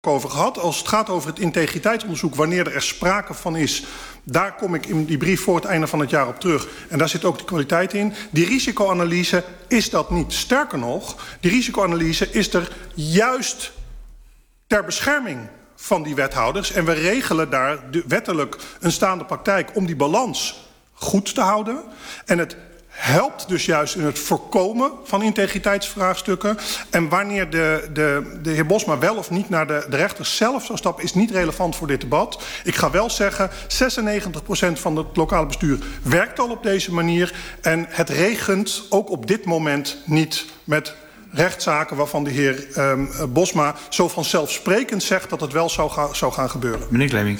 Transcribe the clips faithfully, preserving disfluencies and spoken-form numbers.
over gehad. Als het gaat over het integriteitsonderzoek, wanneer er sprake van is, daar kom ik in die brief voor het einde van het jaar op terug. En daar zit ook de kwaliteit in. Die risicoanalyse is dat niet. Sterker nog, die risicoanalyse is er juist ter bescherming van die wethouders. En we regelen daar de wettelijk een staande praktijk om die balans goed te houden. En het helpt dus juist in het voorkomen van integriteitsvraagstukken. En wanneer de, de, de heer Bosma wel of niet naar de, de rechter zelf zou stappen, is niet relevant voor dit debat. Ik ga wel zeggen, zesennegentig procent van het lokale bestuur werkt al op deze manier. En het regent ook op dit moment niet met rechtszaken waarvan de heer um, Bosma zo vanzelfsprekend zegt dat het wel zou, ga, zou gaan gebeuren. Meneer Klemming.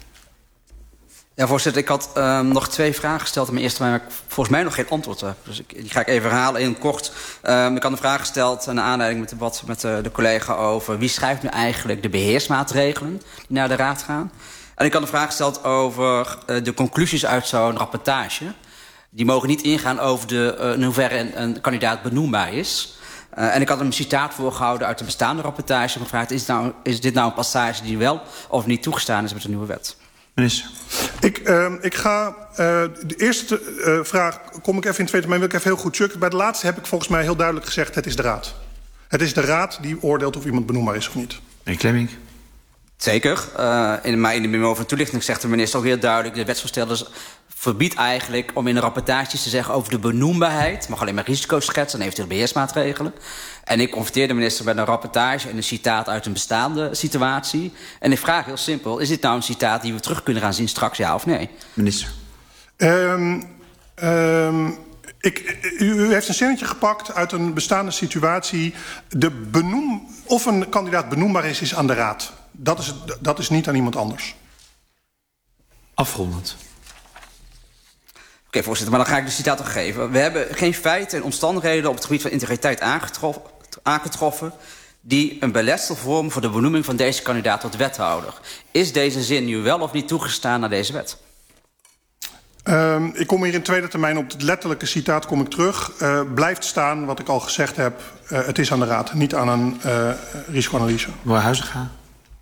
Ja, voorzitter, ik had um, nog twee vragen gesteld in mijn eerste termijn, maar ik volgens mij nog geen antwoord heb. Dus ik, die ga ik even herhalen in kort. Um, ik had een vraag gesteld naar aanleiding met het debat met de, de collega over wie schrijft nu eigenlijk de beheersmaatregelen die naar de raad gaan. En ik had een vraag gesteld over uh, de conclusies uit zo'n rapportage. Die mogen niet ingaan over de, uh, in hoeverre een, een kandidaat benoembaar is. Uh, en ik had een citaat voorgehouden uit de bestaande rapportage en gevraagd, is, nou, is dit nou een passage die wel of niet toegestaan is met de nieuwe wet? Minister. Ik, uh, ik ga uh, de eerste uh, vraag, kom ik even in het tweede termijn, wil ik even heel goed checken. Bij de laatste heb ik volgens mij heel duidelijk gezegd, het is de raad. Het is de raad die oordeelt of iemand benoembaar is of niet. Meneer Klemming. Zeker. Uh, in, maar in de memo van toelichting zegt de minister ook heel duidelijk, de wetsvoorsteller verbiedt eigenlijk om in de rapportages te zeggen over de benoembaarheid. Mag alleen maar risico's schetsen en eventueel beheersmaatregelen. En ik confronteer de minister met een rapportage en een citaat uit een bestaande situatie. En ik vraag heel simpel, is dit nou een citaat die we terug kunnen gaan zien straks, ja of nee? Minister. Um, um, ik, u, u heeft een zinnetje gepakt uit een bestaande situatie. De benoem, of een kandidaat benoembaar is, is aan de raad. Dat is, dat is niet aan iemand anders. Afrondend. Oké, okay, voorzitter, maar dan ga ik de citaat nog geven. We hebben geen feiten en omstandigheden op het gebied van integriteit aangetroffen, aangetroffen die een beletsel vormen voor de benoeming van deze kandidaat tot wethouder. Is deze zin nu wel of niet toegestaan naar deze wet? Um, ik kom hier in tweede termijn op het letterlijke citaat kom ik terug. Uh, blijft staan wat ik al gezegd heb. Uh, het is aan de raad, niet aan een uh, risicoanalyse. Mevrouw Huizinga.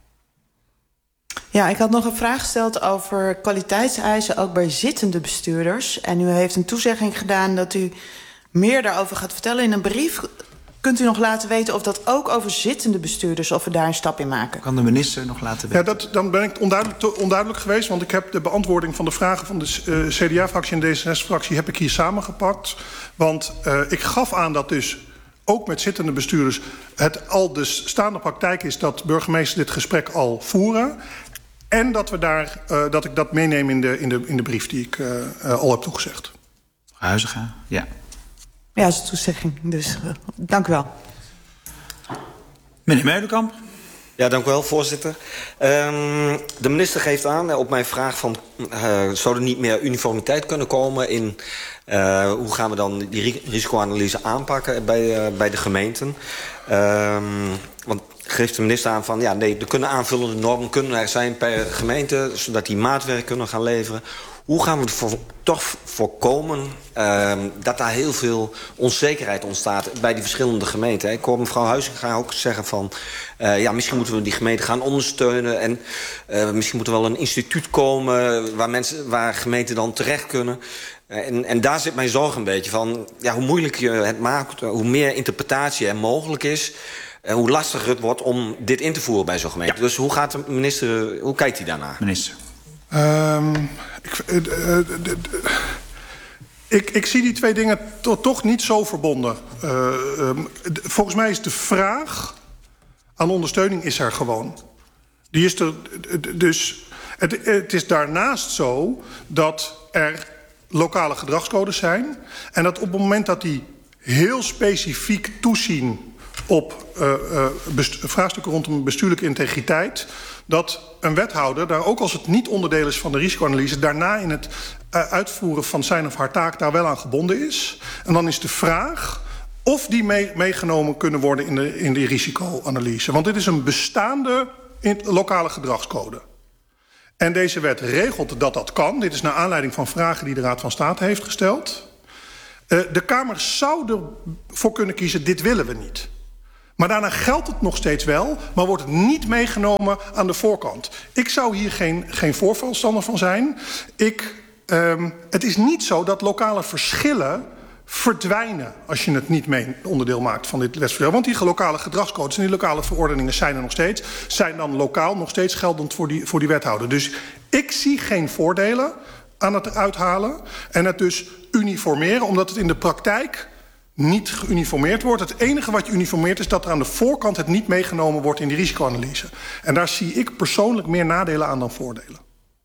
Ja, ik had nog een vraag gesteld over kwaliteitseisen ook bij zittende bestuurders. En u heeft een toezegging gedaan dat u meer daarover gaat vertellen in een brief. Kunt u nog laten weten of dat ook over zittende bestuurders, of we daar een stap in maken? Kan de minister nog laten weten? Ja, dat, dan ben ik onduidelijk, te onduidelijk geweest, want ik heb de beantwoording van de vragen van de uh, C D A-fractie en D zesenzestig-fractie heb ik hier samengepakt. Want uh, ik gaf aan dat dus ook met zittende bestuurders het al de staande praktijk is dat burgemeesters dit gesprek al voeren. En dat, we daar, uh, dat ik dat meeneem in de, in de, in de brief die ik uh, uh, al heb toegezegd. Huizinga, ja. Ja, dat is een toezegging. Dus uh, dank u wel. Meneer Meulenkamp. Ja, dank u wel, voorzitter. Um, de minister geeft aan op mijn vraag van uh, zou er niet meer uniformiteit kunnen komen in uh, hoe gaan we dan die risicoanalyse aanpakken bij, uh, bij de gemeenten. Um, want geeft de minister aan van ja, nee, er kunnen aanvullende normen kunnen er zijn per gemeente, zodat die maatwerk kunnen gaan leveren. Hoe gaan we er voor, toch voorkomen uh, dat daar heel veel onzekerheid ontstaat bij die verschillende gemeenten? Ik hoor mevrouw Huizinga ook zeggen van uh, ja, misschien moeten we die gemeenten gaan ondersteunen en uh, misschien moet er wel een instituut komen waar mensen, waar gemeenten dan terecht kunnen. Uh, en, en daar zit mijn zorg een beetje van ja, hoe moeilijk je het maakt, hoe meer interpretatie er mogelijk is. Uh, hoe lastiger het wordt om dit in te voeren bij zo'n gemeente. Ja. Dus hoe gaat de minister, hoe kijkt hij daarnaar? Minister. Um, ik, uh, uh, uh, uh, ik, ik zie die twee dingen to, toch niet zo verbonden. Uh, um, d, volgens mij is de vraag aan ondersteuning is er gewoon. Die is er, d, dus het, het is daarnaast zo dat er lokale gedragscodes zijn. En dat op het moment dat die heel specifiek toezien op uh, uh, vraagstukken rondom bestuurlijke integriteit, dat een wethouder, daar ook als het niet onderdeel is van de risicoanalyse, daarna in het uh, uitvoeren van zijn of haar taak daar wel aan gebonden is. En dan is de vraag of die mee, meegenomen kunnen worden in de, in de risicoanalyse. Want dit is een bestaande in, lokale gedragscode. En deze wet regelt dat dat kan. Dit is naar aanleiding van vragen die de Raad van State heeft gesteld. Uh, de Kamer zou ervoor kunnen kiezen, dit willen we niet. Maar daarna geldt het nog steeds wel, maar wordt het niet meegenomen aan de voorkant. Ik zou hier geen, geen voorstander van zijn. Ik, um, het is niet zo dat lokale verschillen verdwijnen als je het niet mee onderdeel maakt van dit wetsvoorstel. Want die lokale gedragscodes en die lokale verordeningen zijn er nog steeds. Zijn dan lokaal nog steeds geldend voor die, voor die wethouder. Dus ik zie geen voordelen aan het eruit halen en het dus uniformeren, omdat het in de praktijk niet geuniformeerd wordt. Het enige wat je uniformeert is dat er aan de voorkant het niet meegenomen wordt in die risicoanalyse. En daar zie ik persoonlijk meer nadelen aan dan voordelen.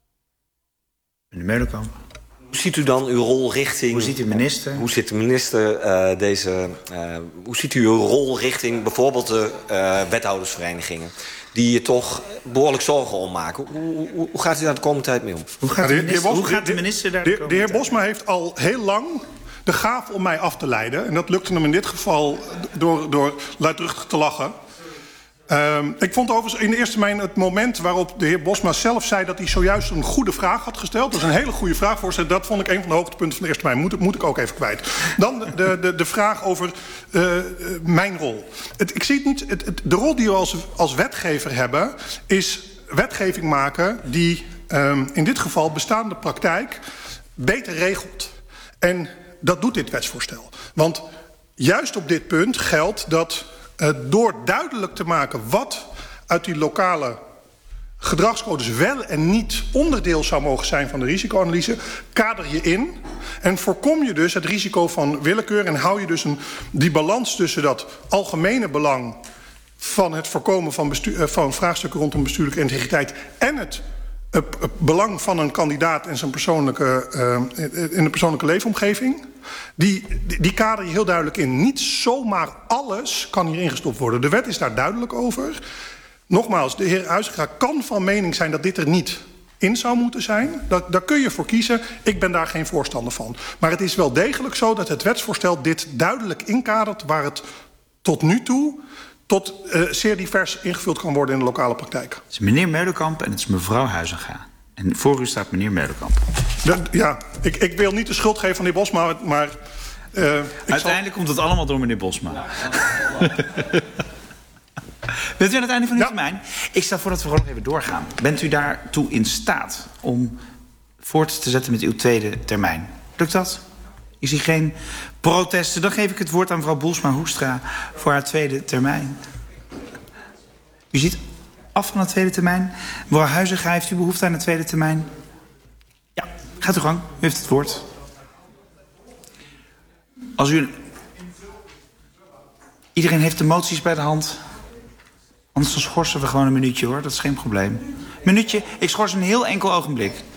Meneer Meulenkamp. Hoe ziet u dan uw rol richting... Hoe ziet de minister? Hoe ziet de minister uh, deze... Uh, hoe ziet u uw rol richting bijvoorbeeld de uh, wethoudersverenigingen, die je toch behoorlijk zorgen om maken? Hoe, hoe, hoe gaat u daar de komende tijd mee om? Hoe gaat de minister, hoe gaat de minister daar de, de, de heer Bosma heeft al heel lang de gave om mij af te leiden. En dat lukte hem in dit geval door, door luidruchtig te lachen. Um, ik vond overigens in de eerste termijn het moment waarop de heer Bosma zelf zei dat hij zojuist een goede vraag had gesteld. Dat is een hele goede vraag, voorzitter. Dat vond ik een van de hoogtepunten van de eerste termijn. Moet, moet ik ook even kwijt. Dan de, de, de, de vraag over uh, mijn rol. Het, ik zie het niet. Het, het, de rol die we als, als wetgever hebben is wetgeving maken die um, in dit geval bestaande praktijk beter regelt. En dat doet dit wetsvoorstel. Want juist op dit punt geldt dat uh, door duidelijk te maken wat uit die lokale gedragscodes wel en niet onderdeel zou mogen zijn van de risicoanalyse, kader je in en voorkom je dus het risico van willekeur en hou je dus een, die balans tussen dat algemene belang van het voorkomen van, bestuur, van vraagstukken rondom bestuurlijke integriteit en het Het belang van een kandidaat in zijn persoonlijke, uh, in de persoonlijke leefomgeving, die, die, die kader je heel duidelijk in. Niet zomaar alles kan hier ingestopt worden. De wet is daar duidelijk over. Nogmaals, de heer Huizinga kan van mening zijn dat dit er niet in zou moeten zijn. Dat, daar kun je voor kiezen. Ik ben daar geen voorstander van. Maar het is wel degelijk zo dat het wetsvoorstel dit duidelijk inkadert waar het tot nu toe tot uh, zeer divers ingevuld kan worden in de lokale praktijk. Het is meneer Meulenkamp en het is mevrouw Huizinga. En voor u staat meneer Meulenkamp. De, ja, ik, ik wil niet de schuld geven van de heer Bosma, maar Uh, Uiteindelijk zal... komt het allemaal door meneer Bosma. Bent u aan het einde van uw ja. termijn? Ik stel voor dat we gewoon nog even doorgaan. Bent u daartoe in staat om voort te zetten met uw tweede termijn? Lukt dat? Ik zie geen protesten. Dan geef ik het woord aan mevrouw Boelsma-Hoekstra voor haar tweede termijn. U ziet af van de tweede termijn. Mevrouw Huizinga, heeft u behoefte aan een tweede termijn? Ja, gaat uw gang. U heeft het woord. Als u... Iedereen heeft de moties bij de hand. Anders dan schorsen we gewoon een minuutje, hoor. Dat is geen probleem. Minuutje, ik schors een heel enkel ogenblik.